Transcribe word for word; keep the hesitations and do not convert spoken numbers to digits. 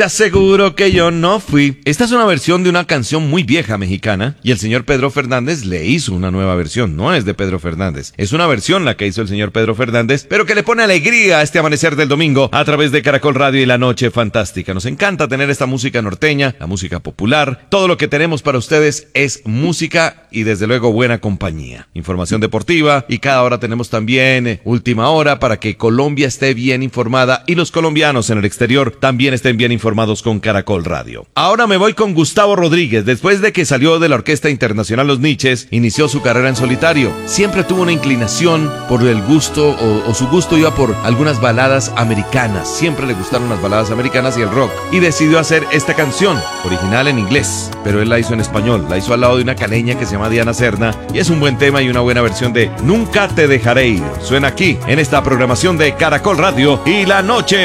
te aseguro que yo no fui. Esta es una versión de una canción muy vieja mexicana y el señor Pedro Fernández le hizo una nueva versión. No es de Pedro Fernández, es una versión la que hizo el señor Pedro Fernández, pero que le pone alegría a este amanecer del domingo a través de Caracol Radio y La Noche Fantástica. Nos encanta tener esta música norteña, la música popular. Todo lo que tenemos para ustedes es música y desde luego buena compañía. Información deportiva y cada hora tenemos también eh, última hora para que Colombia esté bien informada y los colombianos en el exterior también estén bien informados con Caracol Radio. Ahora me voy con Gustavo Rodríguez. Después de que salió de la Orquesta Internacional Los Niches, inició su carrera en solitario. Siempre tuvo una inclinación por el gusto o, o su gusto iba por algunas baladas americanas. Siempre le gustaron las baladas americanas y el rock. Y decidió hacer esta canción, original en inglés, pero él la hizo en español. La hizo al lado de una caleña que se llama Diana Serna y es un buen tema y una buena versión de Nunca te dejaré ir. Suena aquí en esta programación de Caracol Radio y La Noche